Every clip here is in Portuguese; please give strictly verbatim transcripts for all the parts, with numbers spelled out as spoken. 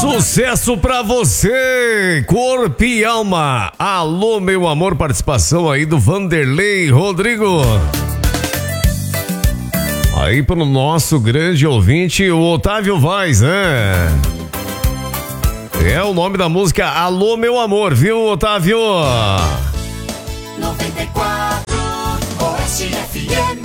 Sucesso pra você, corpo e alma. Alô, meu amor, participação aí do Vanderlei Rodrigo. Aí pro nosso grande ouvinte, o Otávio Vaz, né? É o nome da música Alô, meu amor, viu, Otávio? noventa e quatro Oeste F M.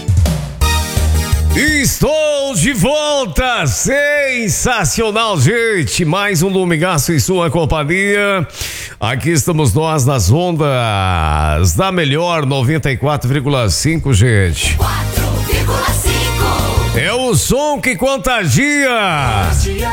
Estou de volta, sensacional, gente, mais um domingaço em sua companhia. Aqui estamos nós nas ondas da melhor noventa e quatro vírgula cinco, gente. quatro vírgula cinco. É o som que contagia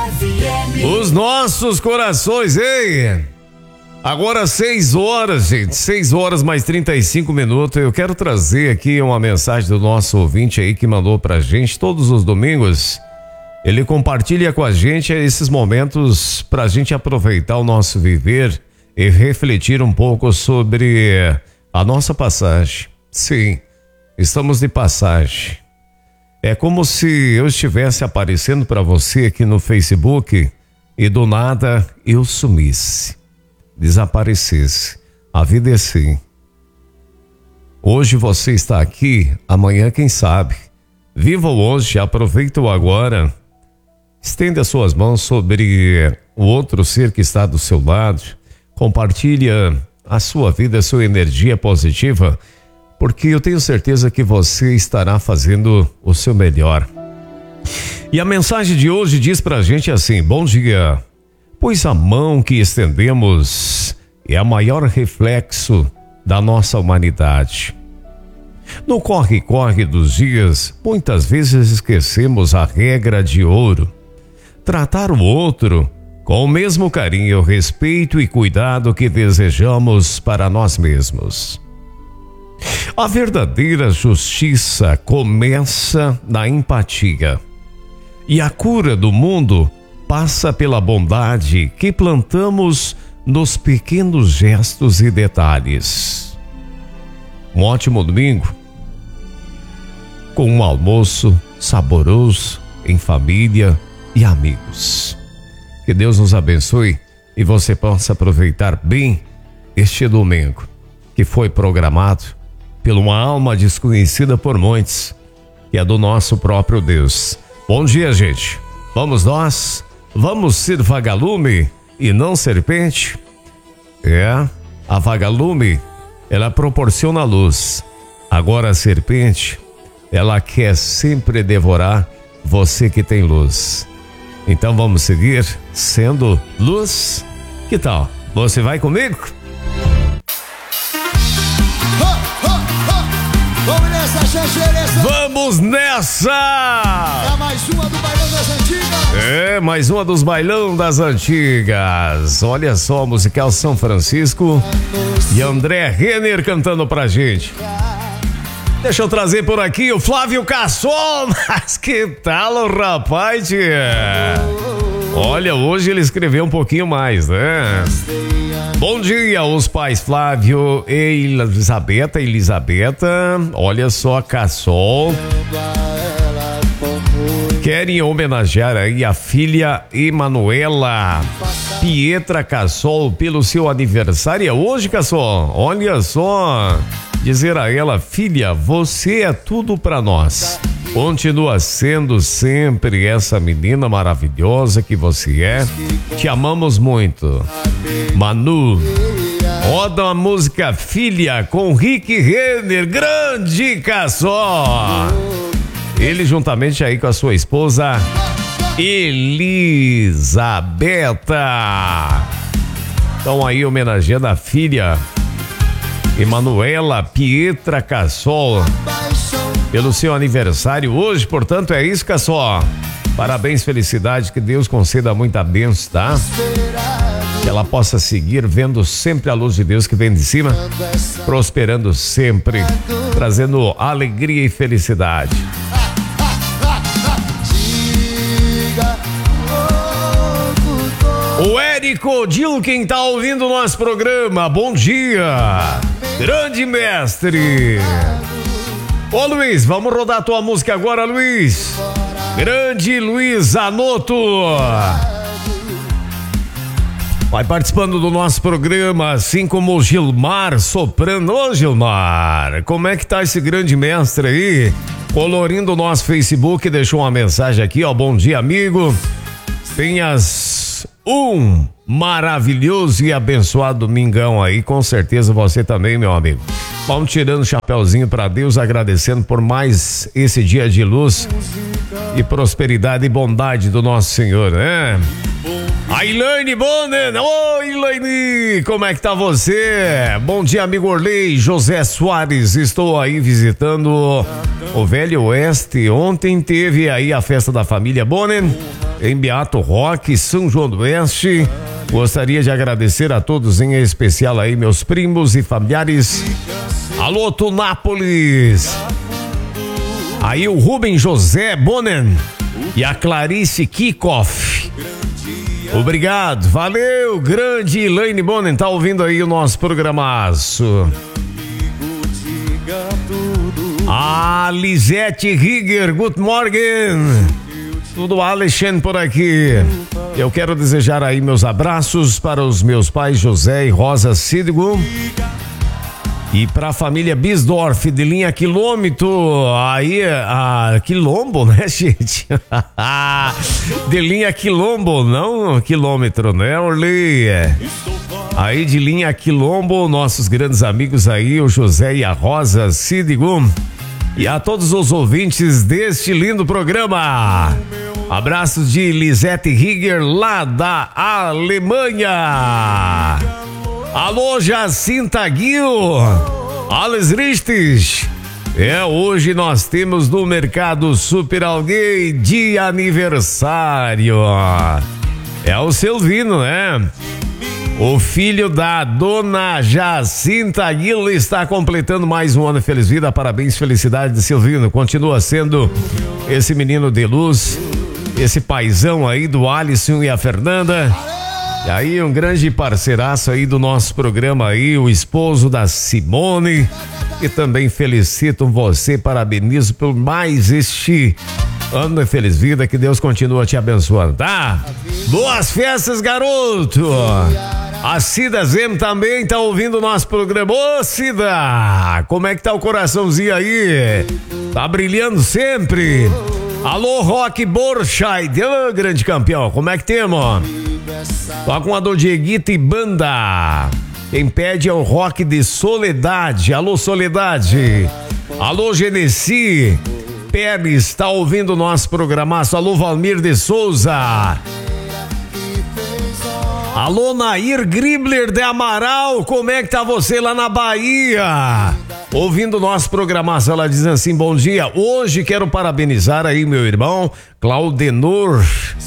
os nossos corações, ei! Agora seis horas, gente, seis horas mais trinta e cinco minutos. Eu quero trazer aqui uma mensagem do nosso ouvinte aí que mandou pra gente todos os domingos. Ele compartilha com a gente esses momentos pra gente aproveitar o nosso viver e refletir um pouco sobre a nossa passagem. Sim, estamos de passagem. É como se eu estivesse aparecendo pra você aqui no Facebook e do nada eu sumisse. Desaparecesse. A vida é assim. Hoje você está aqui, amanhã quem sabe. Viva o hoje, aproveita o agora. Estenda suas mãos sobre o outro ser que está do seu lado. Compartilha a sua vida, a sua energia positiva, porque eu tenho certeza que você estará fazendo o seu melhor. E a mensagem de hoje diz pra gente assim: bom dia. Pois a mão que estendemos é a maior reflexo da nossa humanidade. No corre-corre dos dias, muitas vezes esquecemos a regra de ouro. Tratar o outro com o mesmo carinho, respeito e cuidado que desejamos para nós mesmos. A verdadeira justiça começa na empatia. E a cura do mundo passa pela bondade que plantamos nos pequenos gestos e detalhes. Um ótimo domingo, com um almoço saboroso em família e amigos. Que Deus nos abençoe e você possa aproveitar bem este domingo, que foi programado por uma alma desconhecida por muitos, que é do nosso próprio Deus. Bom dia, gente. Vamos nós? Vamos ser vagalume e não serpente? É, a vagalume, ela proporciona luz. Agora a serpente, ela quer sempre devorar você que tem luz. Então vamos seguir sendo luz? Que tal? Você vai comigo? Vamos nessa, Xanxereza. Vamos nessa! É mais uma do Bailão das Antigas. É, mais uma dos Bailão das Antigas. Olha só, musical São Francisco e André Renner cantando pra gente. Deixa eu trazer por aqui o Flávio Cassol. Mas que tal, rapaz? Olha, hoje ele escreveu um pouquinho mais, né? Bom dia, os pais Flávio e Elisabetta, Elisabetta, olha só, Cassol. Querem homenagear aí a filha Emanuela Pietra Cassol pelo seu aniversário. É hoje, Cassol, olha só. Dizer a ela: filha, você é tudo pra nós. Continua sendo sempre essa menina maravilhosa que você é. Te amamos muito. Manu, roda a música Filha com Rick Renner, grande Cassol. Ele juntamente aí com a sua esposa Elisabetta. Então aí homenageando a filha Emanuela Pietra Cassol pelo seu aniversário hoje, portanto é isso, Cassol. Parabéns, felicidade, que Deus conceda muita bênção, tá? Que ela possa seguir vendo sempre a luz de Deus que vem de cima, prosperando sempre, trazendo alegria e felicidade. O Érico Dil, quem tá ouvindo o nosso programa, bom dia, grande mestre. Ô Luiz, vamos rodar a tua música agora, Luiz. Grande Luiz Anoto. Vai participando do nosso programa, assim como o Gilmar Soprano. Ô Gilmar, como é que tá esse grande mestre aí? Colorindo o nosso Facebook, deixou uma mensagem aqui, ó. Bom dia, amigo. Tenhas um maravilhoso e abençoado domingão aí, com certeza você também, meu amigo. Vamos tirando o chapéuzinho para Deus, agradecendo por mais esse dia de luz e prosperidade e bondade do nosso Senhor, né? A Elaine Bonen, ô Elaine, como é que tá você? Bom dia, amigo Orley, José Soares, estou aí visitando o Velho Oeste. Ontem teve aí a festa da família Bonen em Beato Roque, São João do Oeste. Gostaria de agradecer a todos, em especial aí meus primos e familiares. Alô, Tunápolis. Aí o Rubem José Bonen e a Clarice Kikoff. Obrigado, valeu, grande Elaine Bonen, tá ouvindo aí o nosso programaço. A Lisete Rieger, good morning. Tudo Alexandre por aqui. Eu quero desejar aí meus abraços para os meus pais José e Rosa Sidgo. E para a família Bisdorf, de linha quilômetro, aí, a Quilombo, né, gente? De linha Quilombo, não quilômetro, né, Orley? Aí de linha Quilombo, nossos grandes amigos aí, o José e a Rosa Sidgo. E a todos os ouvintes deste lindo programa. Abraços de Lisete Rieger, lá da Alemanha. Alô, Jacinta Gil, Alles Ristes. É, hoje nós temos no Mercado Super Alguém de aniversário. É o Silvino, né? O filho da dona Jacinta Gil está completando mais um ano. Feliz vida, parabéns, felicidade de Silvino. Continua sendo esse menino de luz, esse paizão aí do Alisson e a Fernanda. E aí, um grande parceiraço aí do nosso programa aí, o esposo da Simone. E também felicito você, parabenizo por mais este ano de feliz vida, que Deus continua te abençoando, tá? Boas festas, garoto! A Cida Zem também tá ouvindo o nosso programa. Ô, Cida! Como é que tá o coraçãozinho aí? Tá brilhando sempre? Alô, Rock Borchardt, ô, grande campeão, como é que temos? Toca uma do Dieguito e banda. Quem pede é o Rock de Soledade. Alô, Soledade. Alô, Genesi Pérez, tá ouvindo o nosso programaço. Alô, Valmir de Souza. Alô, Nair Gribler de Amaral, como é que tá você lá na Bahia? Ouvindo o nosso programação, ela diz assim: bom dia, hoje quero parabenizar aí meu irmão Claudenor.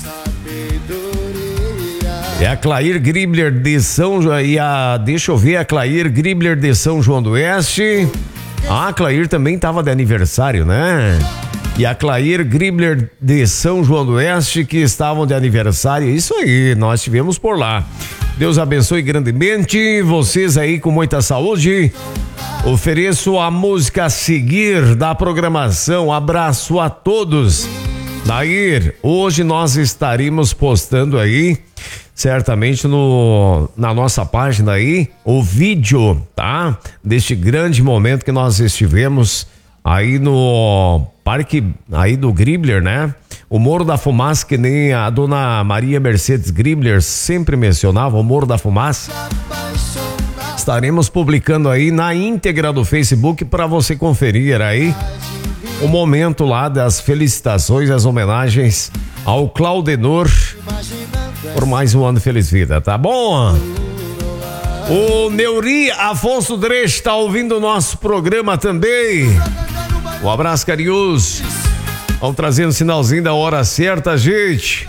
É a Clair Gribler de São João, e a, deixa eu ver, a Clair Gribler de São João do Oeste. Ah, a Clair também tava de aniversário, né? E a Clair Gribler de São João do Oeste, que estavam de aniversário. Isso aí, nós estivemos por lá. Deus abençoe grandemente vocês aí, com muita saúde. Ofereço a música a seguir da programação. Abraço a todos. Nair, hoje nós estaremos postando aí, certamente no, na nossa página aí, o vídeo, tá? Deste grande momento que nós estivemos aí no parque aí do Gribler, né? O Morro da Fumaça, que nem a dona Maria Mercedes Gribler sempre mencionava, o Morro da Fumaça. Estaremos publicando aí na íntegra do Facebook para você conferir aí o momento lá das felicitações, as homenagens ao Claudenor por mais um ano de feliz vida, tá bom? O Neuri Afonso Dresch está ouvindo o nosso programa também. Um abraço carinhoso. Vamos trazendo o sinalzinho da hora certa, gente.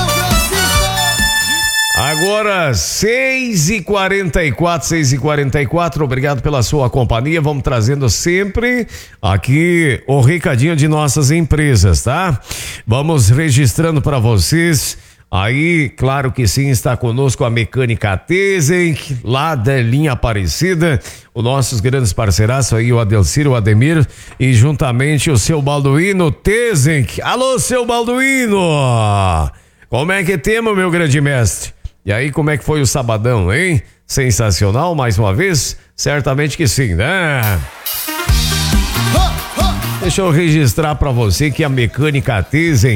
Agora, seis e quarenta e quatro, seis e quarenta e quatro, obrigado pela sua companhia. Vamos trazendo sempre aqui o recadinho de nossas empresas, tá? Vamos registrando para vocês. Aí, claro que sim, está conosco a Mecânica Tesenk, lá da linha Aparecida, os nossos grandes parceiraços aí, o Adelcir, o Ademir, e juntamente o seu Balduino Tesenk. Alô, seu Balduino! Como é que temos, meu grande mestre? E aí, como é que foi o sabadão, hein? Sensacional, mais uma vez? Certamente que sim, né? Deixa eu registrar pra você que a Mecânica Tizen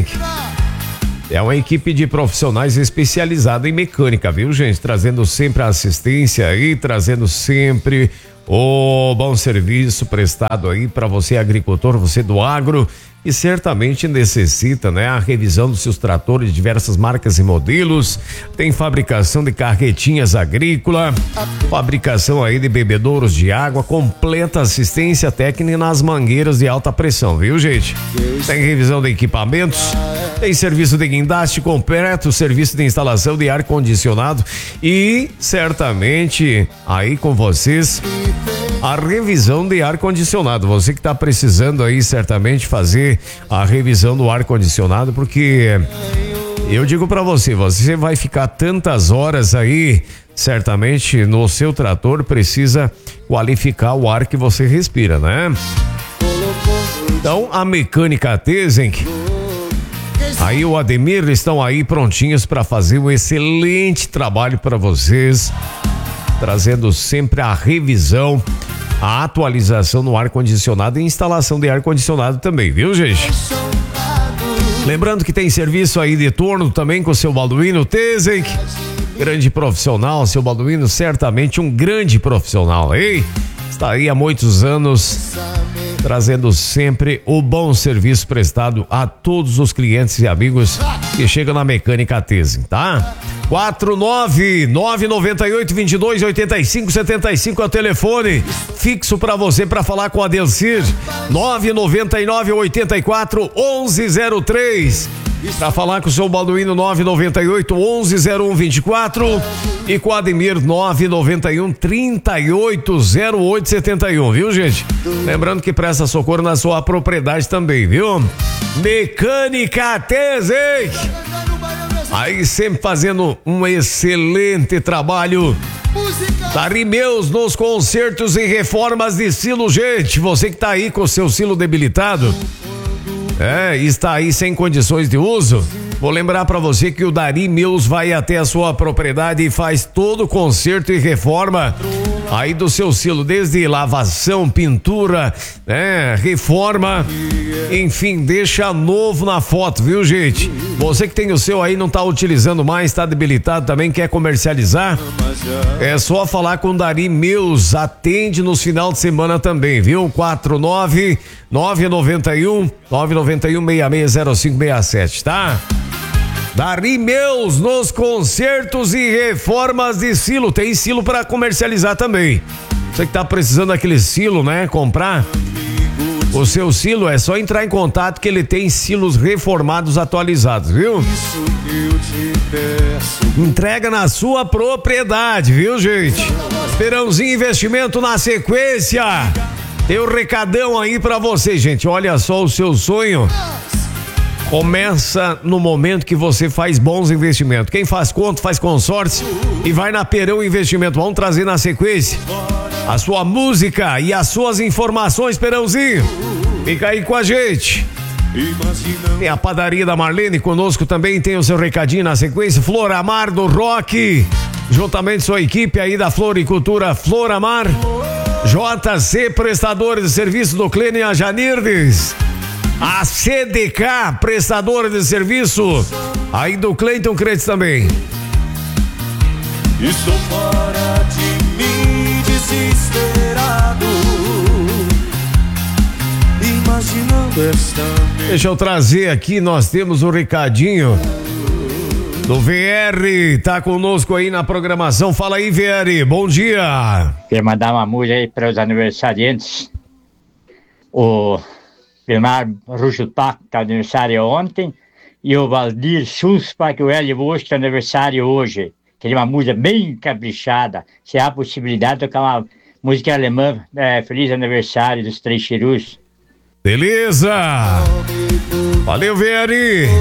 é uma equipe de profissionais especializada em mecânica, viu, gente? Trazendo sempre a assistência aí, trazendo sempre o bom serviço prestado aí para você, agricultor, você do agro, e certamente necessita, né, a revisão dos seus tratores de diversas marcas e modelos. Tem fabricação de carretinhas agrícola, fabricação aí de bebedouros de água, completa assistência técnica nas mangueiras de alta pressão, viu, gente? Tem revisão de equipamentos, tem serviço de guindaste completo, serviço de instalação de ar condicionado e certamente aí com vocês a revisão de ar condicionado. Você que está precisando aí certamente fazer a revisão do ar condicionado, porque eu digo para você, você vai ficar tantas horas aí, certamente no seu trator precisa qualificar o ar que você respira, né? Então a Mecânica Tizen, aí o Ademir estão aí prontinhos para fazer um excelente trabalho para vocês, trazendo sempre a revisão, a atualização no ar-condicionado e instalação de ar-condicionado também, viu, gente? Lembrando que tem serviço aí de torno também com o seu Balduino Tizen, grande profissional, seu Balduino certamente um grande profissional, hein? Está aí há muitos anos, trazendo sempre o bom serviço prestado a todos os clientes e amigos que chegam na Mecânica Tizen, tá? quatro nove nove nove oito, dois dois oito cinco sete cinco é o telefone fixo para você para falar com a Delcir. nove nove nove oito quatro um um zero três para falar com o seu Balduino. Nove nove oito um um zero um dois quatro e com o Ademir nove nove um trinta e oito zero oito setenta e um, viu, gente? Lembrando que presta socorro na sua propriedade também, viu? Mecânica Tizen, aí sempre fazendo um excelente trabalho. Darimeus nos consertos e reformas de silo, gente. Você que tá aí com o seu silo debilitado, é, está aí sem condições de uso, vou lembrar para você que o Darimeus vai até a sua propriedade e faz todo o conserto e reforma aí do seu silo, desde lavação, pintura, né, reforma, enfim, deixa novo na foto, viu, gente? Você que tem o seu aí, não tá utilizando mais, tá debilitado também, quer comercializar, é só falar com o Darimeus, atende nos final de semana também, viu? quatro nove nove nove um nove nove um seis seis zero cinco seis sete, tá? Darimeus nos consertos e reformas de silo. Tem silo para comercializar também. Você que tá precisando daquele silo, né? Comprar o seu silo, é só entrar em contato que ele tem silos reformados atualizados, viu? Entrega na sua propriedade, viu, gente? Esperãozinho Investimento na sequência. Tem um recadão aí pra você, gente. Olha só, o seu sonho começa no momento que você faz bons investimentos. Quem faz conta, faz consórcio e vai na Perão Investimento. Vamos trazer na sequência a sua música e as suas informações, Perãozinho. Fica aí com a gente. Tem a padaria da Marlene conosco também, tem o seu recadinho na sequência. Floramar do Rock, juntamente sua equipe aí da Floricultura Floramar. J C Prestadores de Serviço do Clênio e a Janirdes. A C D K Prestadora de Serviço aí do Cleiton Cretes também. Estou fora de mim, desesperado, imaginando esta. Deixa eu trazer aqui, nós temos um recadinho do V R, tá conosco aí na programação. Fala aí, V R, bom dia. Quero mandar uma música aí para os aniversariantes. O Vilmar Rujutá, que tá aniversário ontem, e o Valdir Suspa, que o Hélio Bosch, que tá aniversário hoje. Queria uma música bem caprichada. Se há a possibilidade de tocar uma música alemã, é, Feliz Aniversário dos Três Chirus. Beleza! Valeu, V R!